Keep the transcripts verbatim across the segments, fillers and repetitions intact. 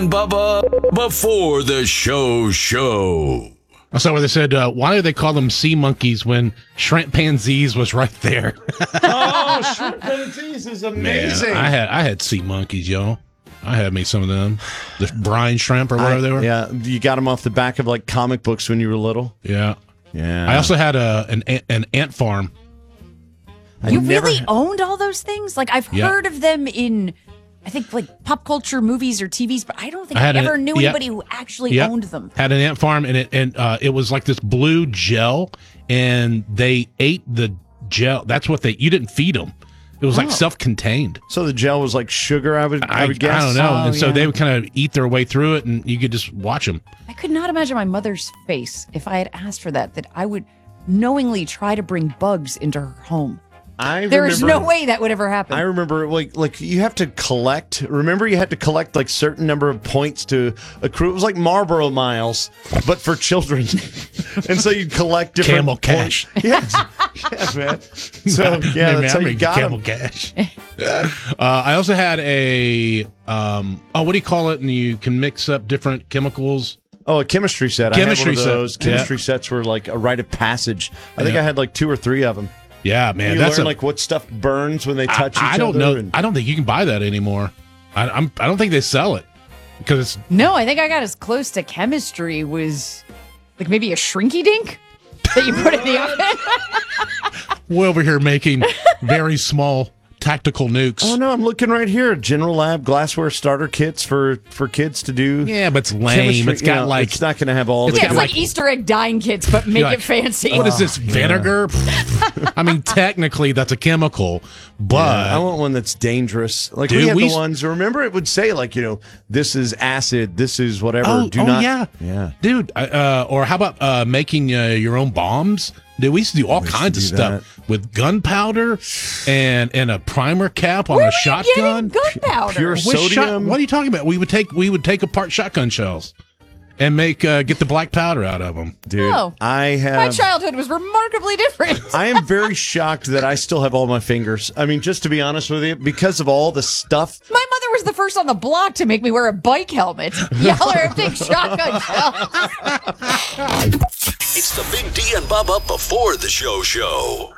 Bubba before the show show. I saw where they said, uh, why do they call them sea monkeys when shrimpanzees was right there? Oh, shrimpanzees is amazing. Man, I had I had sea monkeys, yo. I had me some of them. The brine shrimp or whatever I, they were. Yeah, you got them off the back of like comic books when you were little. Yeah. Yeah. I also had a an ant- an ant farm. You I never really ha- owned all those things? Like, I've Yeah. heard of them in, I think, like pop culture movies or T Vs, but I don't think I I, had ever an- knew yeah. anybody who actually Yep. owned them. Had an ant farm, and it and uh, it was like this blue gel, and they ate the gel. That's what they. You didn't feed them. It was like Oh. self-contained. So the gel was like sugar, I would, I, I, would guess. I don't know. Oh, and so yeah. they would kind of eat their way through it, and you could just watch them. I could not imagine my mother's face if I had asked for that, that I would knowingly try to bring bugs into her home. I There is no remember- way that would ever happen. I remember, like, like you have to collect. Remember, you had to collect like certain number of points to accrue. It was like Marlboro miles, but for children. And so you collect different Camel cash. points. Yes, yeah, man. So yeah, Man, that's man, how I'm you reading got Camel them. cash. uh, I also had a um, oh, what do you call it? And you can mix up different chemicals. Oh, a chemistry set. Chemistry I had set. one of those. Chemistry Yeah. sets were like a rite of passage. I think Yeah. I had like two or three of them. Yeah, man, you that's learn a, like what stuff burns when they I, touch each I don't other. know. and- I don't think you can buy that anymore. I, I'm. I don't think they sell it because it's no, I think I got as close to chemistry was like maybe a shrinky dink that you put in the oven. we're over here making very small tactical nukes. Oh no, I'm looking right here. General Lab glassware starter kits for for kids to do. Yeah, but it's lame. chemistry. It's got You know, like it's not going to have all it's the. Yeah, it's got like Easter egg dyeing kits, but make like, it fancy. what is this vinegar? I mean, technically that's a chemical, but I want one that's dangerous. Like Dude, we had we the s- ones. Remember, it would say like you know, this is acid. This is whatever. oh, do oh not. yeah, yeah. dude. Uh, or how about uh, making uh, your own bombs? Dude, we used to do all used to kinds of do stuff with gunpowder and and a primer cap on Where a were you shotgun. getting gunpowder? Pure With shot- sodium. what are you talking about? We would take we would take apart shotgun shells and make uh, get the black powder out of them. Dude, Oh. I My have. childhood was remarkably different. I am very shocked that I still have all my fingers. I mean, just to be honest with you, because of all the stuff. My mother was the first on the block to make me wear a bike helmet. Y'all are a big shotgun shell. It's the Big D and Bubba before the show show.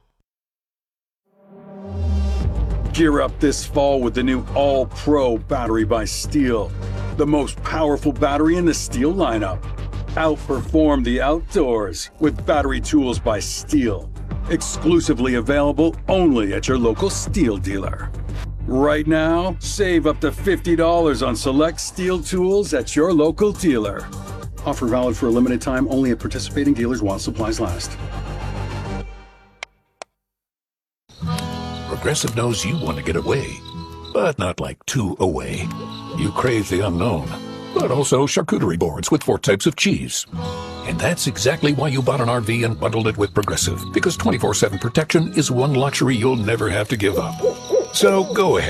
Gear up this fall with the new All Pro battery by Steel, the most powerful battery in the Steel lineup. Outperform the outdoors with battery tools by Steel, exclusively available only at your local Steel dealer. Right now, save up to fifty dollars on select Steel tools at your local dealer. Offer valid for a limited time only at participating dealers while supplies last. Progressive knows you want to get away, but not like too away. You crave the unknown, but also charcuterie boards with four types of cheese. And that's exactly why you bought an R V and bundled it with Progressive, because twenty-four seven protection is one luxury you'll never have to give up. So go ahead.